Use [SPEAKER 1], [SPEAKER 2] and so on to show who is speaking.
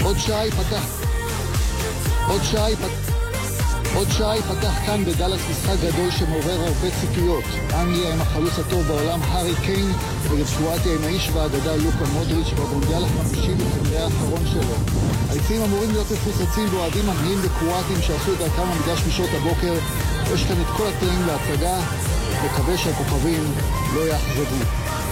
[SPEAKER 1] עוד שעה ייפתח כאן בדלס משחק גדול שמעורר הרבה ציפיות. אנגליה עם החלוץ הטוב בעולם הארי קיין נגד קרואטיה עם האיש והאגדה לוקה מודריץ' במונדיאל החמישי וכנראה האחרון שלו. היציעים אמורים להיות מפוצצים באוהדים אנגלים וקרואטים שעשו את דרכם למגרש משעות הבוקר. יש כאן את כל התנאים להצגה, מקווה שהכוכבים לא יאכזבו.